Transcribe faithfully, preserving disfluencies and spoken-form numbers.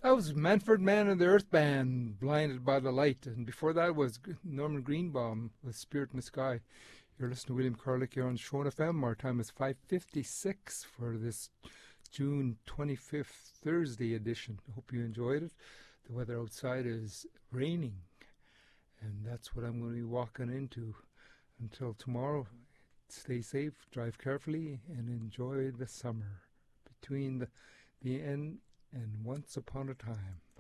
That was Manfred Mann and the Earth Band, Blinded by the Light. And before that was Norman Greenbaum with Spirit in the Sky. You're listening to William Carlick here on Shone F M. Our time is five fifty-six for this June twenty-fifth Thursday edition. I hope you enjoyed it. The weather outside is raining, and that's what I'm going to be walking into until tomorrow. Stay safe, drive carefully, and enjoy the summer between the, the end and Once Upon a Time.